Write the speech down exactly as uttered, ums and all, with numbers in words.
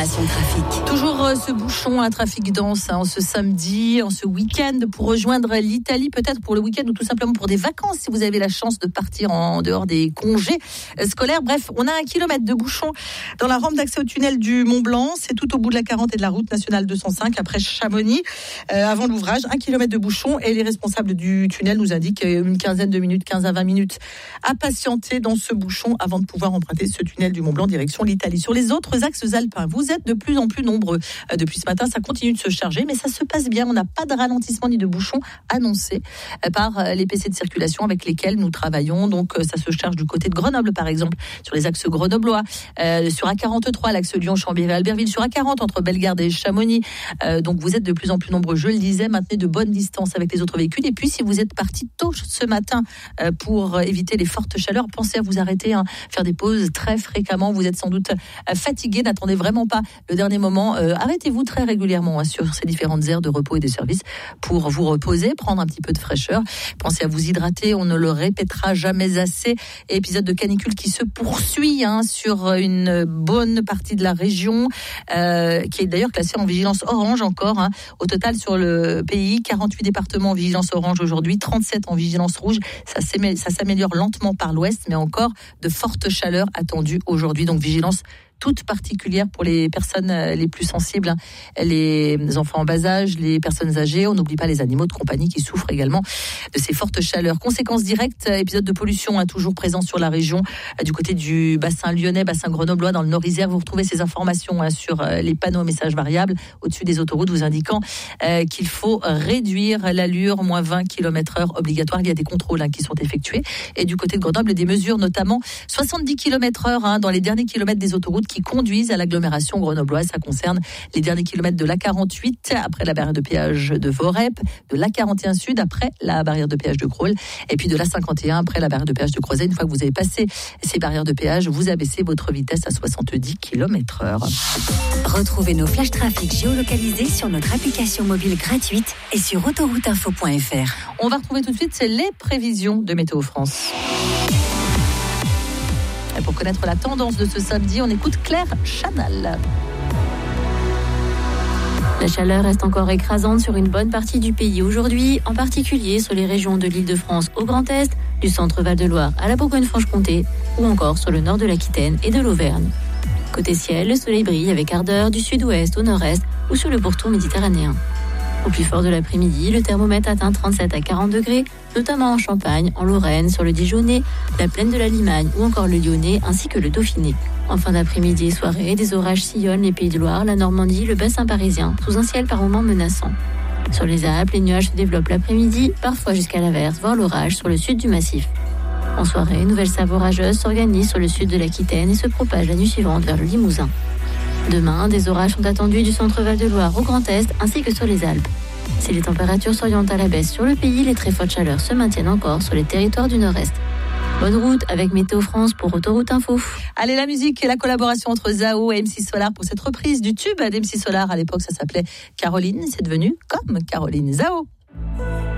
l'information trafic. Toujours euh, ce bouchon, un trafic dense hein, en ce samedi, en ce week-end pour rejoindre l'Italie, peut-être pour le week-end ou tout simplement pour des vacances si vous avez la chance de partir en dehors des congés euh, scolaires. Bref, on a un kilomètre de bouchon dans la rampe d'accès au tunnel du Mont Blanc. C'est tout au bout de la quarante et de la route nationale deux cent cinq après Chamonix, euh, avant l'ouvrage. Un kilomètre de bouchon et les responsables du tunnel nous indiquent une quinzaine de minutes, quinze à vingt minutes à patienter dans ce bouchon avant de pouvoir emprunter ce tunnel du Mont Blanc direction l'Italie. Sur les autres axes alpins, vous êtes de plus en plus nombreux. Euh, depuis ce matin, ça continue de se charger, mais ça se passe bien. On n'a pas de ralentissement ni de bouchon annoncé euh, par euh, les P C de circulation avec lesquels nous travaillons. Donc, euh, ça se charge du côté de Grenoble, par exemple, sur les axes grenoblois, euh, sur A quarante-trois, l'axe Lyon-Chambéry-Albertville, sur A quarante entre Bellegarde et Chamonix. Euh, donc, vous êtes de plus en plus nombreux. Je le disais, maintenez de bonnes distances avec les autres véhicules. Et puis, si vous êtes parti tôt ce matin euh, pour éviter les fortes chaleurs, pensez à vous arrêter, hein, faire des pauses très fréquemment. Vous êtes sans doute euh, fatigué. N'attendez vraiment pas le dernier moment. Euh, arrêtez-vous très régulièrement hein, sur ces différentes aires de repos et de services pour vous reposer, prendre un petit peu de fraîcheur. Pensez à vous hydrater. On ne le répétera jamais assez. Épisode de canicule qui se poursuit hein, sur une bonne partie de la région, euh, qui est d'ailleurs classée en vigilance orange encore. Hein. Au total sur le pays, quarante-huit départements en vigilance orange aujourd'hui, trente-sept en vigilance rouge. Ça, ça s'améliore lentement par l'ouest, mais encore de fortes chaleurs attendues aujourd'hui. Donc vigilance toute particulière pour les personnes les plus sensibles, les enfants en bas âge, les personnes âgées. On n'oublie pas les animaux de compagnie qui souffrent également de ces fortes chaleurs. Conséquences directes, épisode de pollution hein, toujours présent sur la région, du côté du bassin lyonnais, bassin grenoblois, dans le Nord-Isère. Vous retrouvez ces informations hein, sur les panneaux messages variables au-dessus des autoroutes vous indiquant euh, qu'il faut réduire l'allure, moins vingt kilomètres heure obligatoire. Il y a des contrôles hein, qui sont effectués. Et du côté de Grenoble, des mesures notamment soixante-dix kilomètres heure hein, dans les derniers kilomètres des autoroutes qui conduisent à l'agglomération grenobloise. Ça concerne les derniers kilomètres de l'A quarante-huit après la barrière de péage de Vorep, de l'A quarante et un Sud après la barrière de péage de Crolles et puis de l'A cinquante et un après la barrière de péage de Crozet. Une fois que vous avez passé ces barrières de péage, vous abaissez votre vitesse à soixante-dix kilomètres heure. Retrouvez nos flash trafic géolocalisés sur notre application mobile gratuite et sur autoroute info point f r. On va retrouver tout de suite les prévisions de Météo France. Et pour connaître la tendance de ce samedi, on écoute Claire Chanal. La chaleur reste encore écrasante sur une bonne partie du pays aujourd'hui, en particulier sur les régions de l'Île-de-France au Grand Est, du centre Val-de-Loire à la Bourgogne-Franche-Comté ou encore sur le nord de l'Aquitaine et de l'Auvergne. Côté ciel, le soleil brille avec ardeur du sud-ouest au nord-est ou sur le pourtour méditerranéen. Au plus fort de l'après-midi, le thermomètre atteint trente-sept à quarante degrés, notamment en Champagne, en Lorraine, sur le Dijonais, la plaine de la Limagne ou encore le Lyonnais ainsi que le Dauphiné. En fin d'après-midi et soirée, des orages sillonnent les Pays de Loire, la Normandie, le bassin parisien, sous un ciel par moments menaçant. Sur les Alpes, les nuages se développent l'après-midi, parfois jusqu'à l'averse, voire l'orage sur le sud du massif. En soirée, une nouvelle salve orageuse s'organise sur le sud de l'Aquitaine et se propage la nuit suivante vers le Limousin. Demain, des orages sont attendus du centre Val-de-Loire au Grand Est ainsi que sur les Alpes. Si les températures s'orientent à la baisse sur le pays, les très fortes chaleurs se maintiennent encore sur les territoires du Nord-Est. Bonne route avec Météo France pour Autoroute Info. Allez, la musique et la collaboration entre Zao et M six Solar pour cette reprise du tube d'M six Solar. À l'époque, ça s'appelait Caroline. C'est devenu comme Caroline. Zao.